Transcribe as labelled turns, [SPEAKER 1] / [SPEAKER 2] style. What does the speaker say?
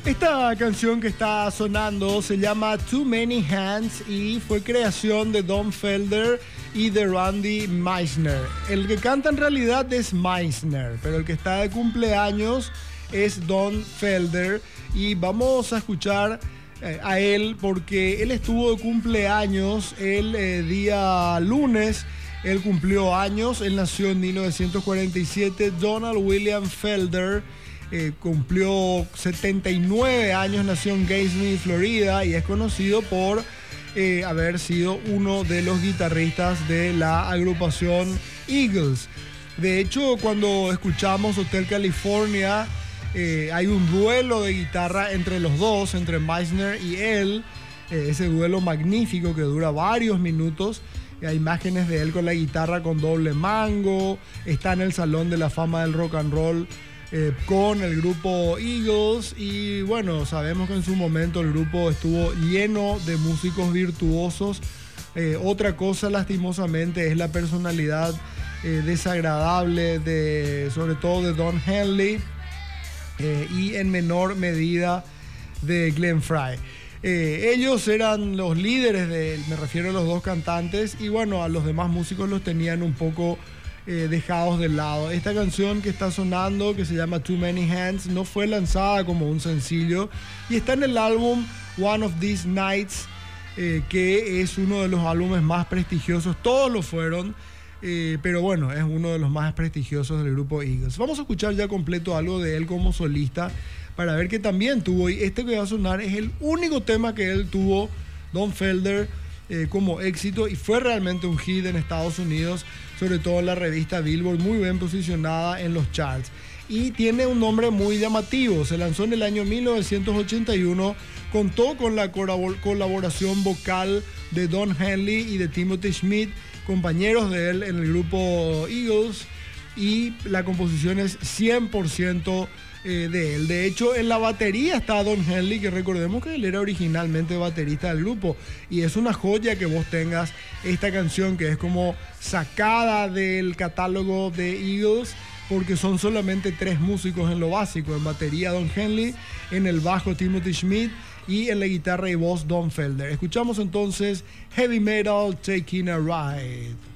[SPEAKER 1] Esta canción que está sonando se llama Too Many Hands y fue creación de Don Felder y de Randy Meisner. El que canta en realidad es Meisner, pero el que está de cumpleaños es Don Felder y vamos a escuchar a él porque él estuvo de cumpleaños el día lunes. Él cumplió años, él nació en 1947, Donald William Felder. Cumplió 79 años, nació en Gainesville, Florida, y es conocido por haber sido uno de los guitarristas de la agrupación Eagles. De hecho, cuando escuchamos Hotel California, hay un duelo de guitarra entre los dos, entre Meisner y él, ese duelo magnífico que dura varios minutos. Hay imágenes de él con la guitarra con doble mango, está en el Salón de la Fama del Rock and Roll con el grupo Eagles y bueno, sabemos que en su momento el grupo estuvo lleno de músicos virtuosos. Otra cosa lastimosamente es la personalidad desagradable sobre todo de Don Henley y en menor medida de Glenn Frey. Ellos eran los líderes me refiero a los dos cantantes y bueno, a los demás músicos los tenían un poco dejados de lado. Esta canción que está sonando, que se llama Too Many Hands, no fue lanzada como un sencillo y está en el álbum One of These Nights, que es uno de los álbumes más prestigiosos. Todos lo fueron, pero bueno, es uno de los más prestigiosos del grupo Eagles. Vamos a escuchar ya completo algo de él como solista para ver que también tuvo, y este que va a sonar es el único tema que él tuvo, Don Felder, como éxito, y fue realmente un hit en Estados Unidos, sobre todo en la revista Billboard, muy bien posicionada en los charts. Y tiene un nombre muy llamativo, se lanzó en el año 1981, contó con la colaboración vocal de Don Henley y de Timothy Schmit, compañeros de él en el grupo Eagles, y la composición es 100% de él. De hecho, en la batería está Don Henley, que recordemos que él era originalmente baterista del grupo, y es una joya que vos tengas esta canción que es como sacada del catálogo de Eagles, porque son solamente 3 músicos en lo básico: en batería Don Henley, en el bajo Timothy Schmit y en la guitarra y voz Don Felder. Escuchamos entonces Heavy Metal Taking a Ride.